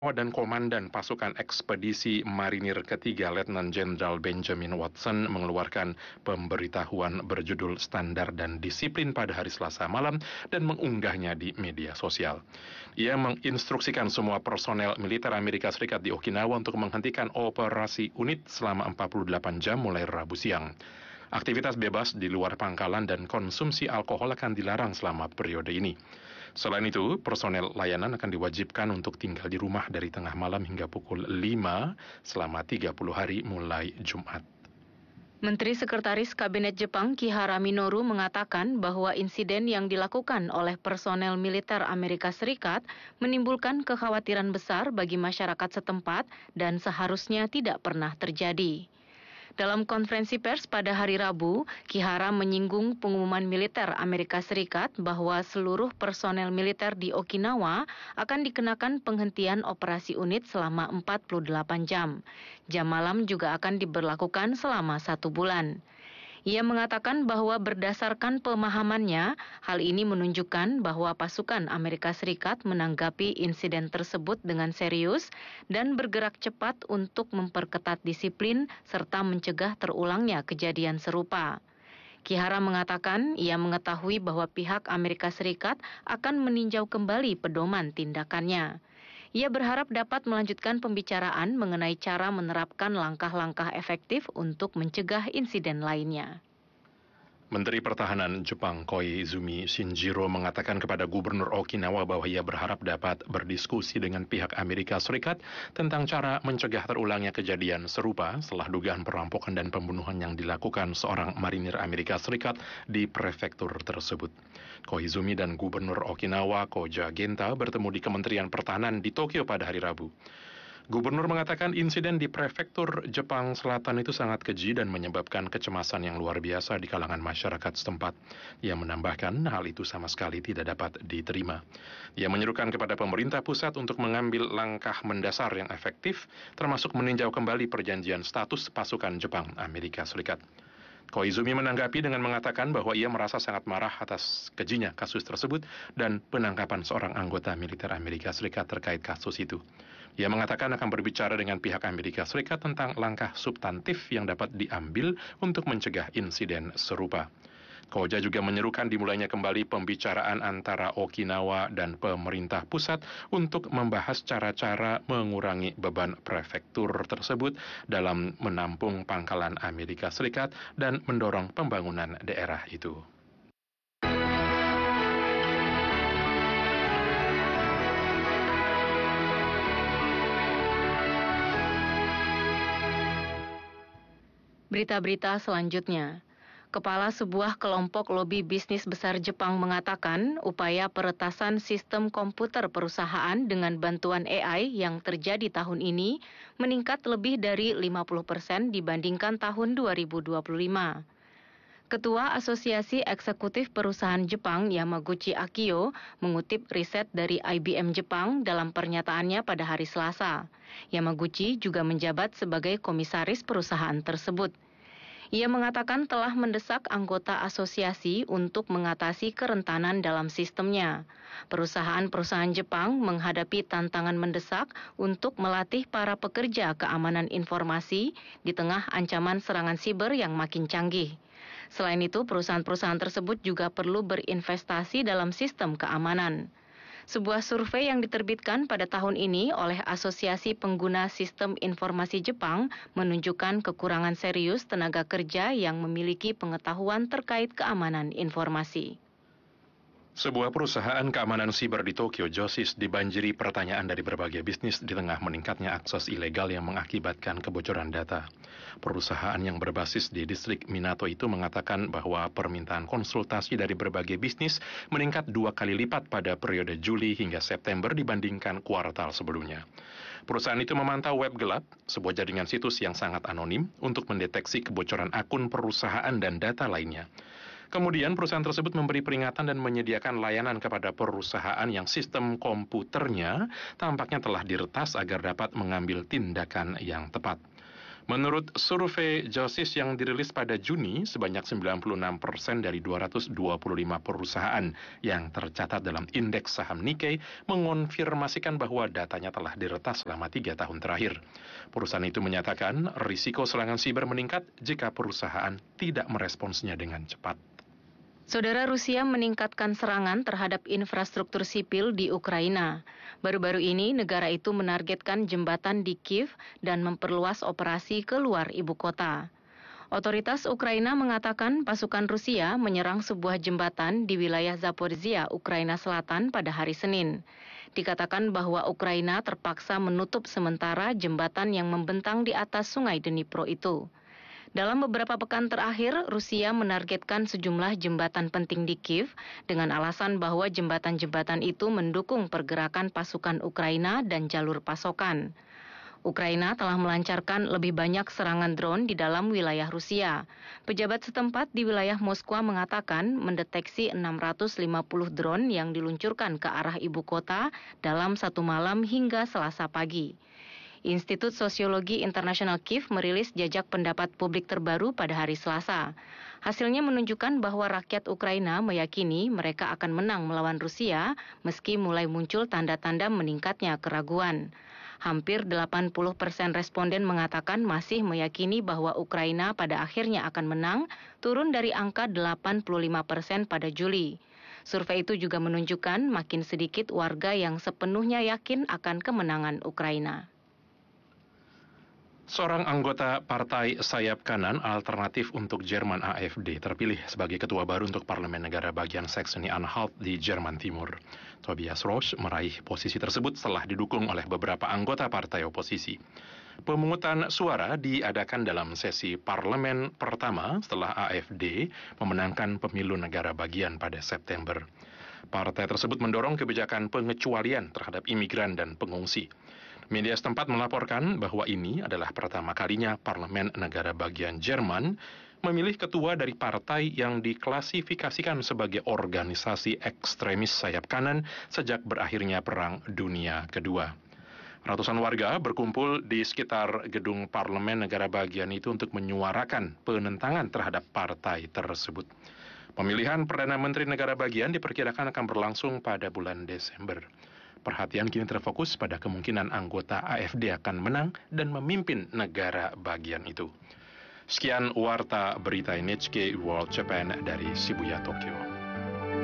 Dan Komandan Pasukan Ekspedisi Marinir Ketiga Letnan Jenderal Benjamin Watson mengeluarkan pemberitahuan berjudul Standar dan Disiplin pada hari Selasa malam dan mengunggahnya di media sosial. Ia menginstruksikan semua personel militer Amerika Serikat di Okinawa untuk menghentikan operasi unit selama 48 jam mulai Rabu siang. Aktivitas bebas di luar pangkalan dan konsumsi alkohol akan dilarang selama periode ini. Selain itu, personel layanan akan diwajibkan untuk tinggal di rumah dari tengah malam hingga pukul 5 selama 30 hari mulai Jumat. Menteri Sekretaris Kabinet Jepang Kihara Minoru mengatakan bahwa insiden yang dilakukan oleh personel militer Amerika Serikat menimbulkan kekhawatiran besar bagi masyarakat setempat dan seharusnya tidak pernah terjadi. Dalam konferensi pers pada hari Rabu, Kihara menyinggung pengumuman militer Amerika Serikat bahwa seluruh personel militer di Okinawa akan dikenakan penghentian operasi unit selama 48 jam. Jam malam juga akan diberlakukan selama 1 bulan. Ia mengatakan bahwa berdasarkan pemahamannya, hal ini menunjukkan bahwa pasukan Amerika Serikat menanggapi insiden tersebut dengan serius dan bergerak cepat untuk memperketat disiplin serta mencegah terulangnya kejadian serupa. Kihara mengatakan ia mengetahui bahwa pihak Amerika Serikat akan meninjau kembali pedoman tindakannya. Ia berharap dapat melanjutkan pembicaraan mengenai cara menerapkan langkah-langkah efektif untuk mencegah insiden lainnya. Menteri Pertahanan Jepang Koizumi Shinjiro mengatakan kepada Gubernur Okinawa bahwa ia berharap dapat berdiskusi dengan pihak Amerika Serikat tentang cara mencegah terulangnya kejadian serupa setelah dugaan perampokan dan pembunuhan yang dilakukan seorang marinir Amerika Serikat di prefektur tersebut. Koizumi dan Gubernur Okinawa Koja Genta bertemu di Kementerian Pertahanan di Tokyo pada hari Rabu. Gubernur mengatakan insiden di prefektur Jepang Selatan itu sangat keji dan menyebabkan kecemasan yang luar biasa di kalangan masyarakat setempat. Ia menambahkan hal itu sama sekali tidak dapat diterima. Ia menyerukan kepada pemerintah pusat untuk mengambil langkah mendasar yang efektif, termasuk meninjau kembali perjanjian status pasukan Jepang Amerika Serikat. Koizumi menanggapi dengan mengatakan bahwa ia merasa sangat marah atas kejinya kasus tersebut dan penangkapan seorang anggota militer Amerika Serikat terkait kasus itu. Ia mengatakan akan berbicara dengan pihak Amerika Serikat tentang langkah substantif yang dapat diambil untuk mencegah insiden serupa. Koja juga menyerukan dimulainya kembali pembicaraan antara Okinawa dan pemerintah pusat untuk membahas cara-cara mengurangi beban prefektur tersebut dalam menampung pangkalan Amerika Serikat dan mendorong pembangunan daerah itu. Berita-berita selanjutnya. Kepala sebuah kelompok lobi bisnis besar Jepang mengatakan upaya peretasan sistem komputer perusahaan dengan bantuan AI yang terjadi tahun ini meningkat lebih dari 50% dibandingkan tahun 2025. Ketua Asosiasi Eksekutif Perusahaan Jepang Yamaguchi Akio mengutip riset dari IBM Jepang dalam pernyataannya pada hari Selasa. Yamaguchi juga menjabat sebagai komisaris perusahaan tersebut. Ia mengatakan telah mendesak anggota asosiasi untuk mengatasi kerentanan dalam sistemnya. Perusahaan-perusahaan Jepang menghadapi tantangan mendesak untuk melatih para pekerja keamanan informasi di tengah ancaman serangan siber yang makin canggih. Selain itu, perusahaan-perusahaan tersebut juga perlu berinvestasi dalam sistem keamanan. Sebuah survei yang diterbitkan pada tahun ini oleh Asosiasi Pengguna Sistem Informasi Jepang menunjukkan kekurangan serius tenaga kerja yang memiliki pengetahuan terkait keamanan informasi. Sebuah perusahaan keamanan siber di Tokyo, Josis, dibanjiri pertanyaan dari berbagai bisnis di tengah meningkatnya akses ilegal yang mengakibatkan kebocoran data. Perusahaan yang berbasis di distrik Minato itu mengatakan bahwa permintaan konsultasi dari berbagai bisnis meningkat 2 kali lipat pada periode Juli hingga September dibandingkan kuartal sebelumnya. Perusahaan itu memantau web gelap, sebuah jaringan situs yang sangat anonim, untuk mendeteksi kebocoran akun perusahaan dan data lainnya. Kemudian perusahaan tersebut memberi peringatan dan menyediakan layanan kepada perusahaan yang sistem komputernya tampaknya telah diretas agar dapat mengambil tindakan yang tepat. Menurut survei Josys yang dirilis pada Juni, sebanyak 96% dari 225 perusahaan yang tercatat dalam indeks saham Nikkei mengonfirmasikan bahwa datanya telah diretas selama 3 tahun terakhir. Perusahaan itu menyatakan risiko serangan siber meningkat jika perusahaan tidak meresponsnya dengan cepat. Saudara, Rusia meningkatkan serangan terhadap infrastruktur sipil di Ukraina. Baru-baru ini negara itu menargetkan jembatan di Kiev dan memperluas operasi ke luar ibu kota. Otoritas Ukraina mengatakan pasukan Rusia menyerang sebuah jembatan di wilayah Zaporizhia, Ukraina Selatan pada hari Senin. Dikatakan bahwa Ukraina terpaksa menutup sementara jembatan yang membentang di atas sungai Dnipro itu. Dalam beberapa pekan terakhir, Rusia menargetkan sejumlah jembatan penting di Kiev dengan alasan bahwa jembatan-jembatan itu mendukung pergerakan pasukan Ukraina dan jalur pasokan. Ukraina telah melancarkan lebih banyak serangan drone di dalam wilayah Rusia. Pejabat setempat di wilayah Moskwa mengatakan mendeteksi 650 drone yang diluncurkan ke arah ibu kota dalam satu malam hingga Selasa pagi. Institut Sosiologi Internasional Kiev merilis jajak pendapat publik terbaru pada hari Selasa. Hasilnya menunjukkan bahwa rakyat Ukraina meyakini mereka akan menang melawan Rusia meski mulai muncul tanda-tanda meningkatnya keraguan. Hampir 80% responden mengatakan masih meyakini bahwa Ukraina pada akhirnya akan menang, turun dari angka 85% pada Juli. Survei itu juga menunjukkan makin sedikit warga yang sepenuhnya yakin akan kemenangan Ukraina. Seorang anggota Partai Sayap Kanan Alternatif untuk Jerman AfD terpilih sebagai ketua baru untuk Parlemen Negara Bagian Saksoni-Anhalt di Jerman Timur. Tobias Roche meraih posisi tersebut setelah didukung oleh beberapa anggota partai oposisi. Pemungutan suara diadakan dalam sesi parlemen pertama setelah AfD memenangkan pemilu negara bagian pada September. Partai tersebut mendorong kebijakan pengecualian terhadap imigran dan pengungsi. Media setempat melaporkan bahwa ini adalah pertama kalinya parlemen negara bagian Jerman memilih ketua dari partai yang diklasifikasikan sebagai organisasi ekstremis sayap kanan sejak berakhirnya Perang Dunia Kedua. Ratusan warga berkumpul di sekitar gedung parlemen negara bagian itu untuk menyuarakan penentangan terhadap partai tersebut. Pemilihan Perdana Menteri negara bagian diperkirakan akan berlangsung pada bulan Desember. Perhatian kini terfokus pada kemungkinan anggota AfD akan menang dan memimpin negara bagian itu. Sekian Warta Berita NHK World Japan dari Shibuya, Tokyo.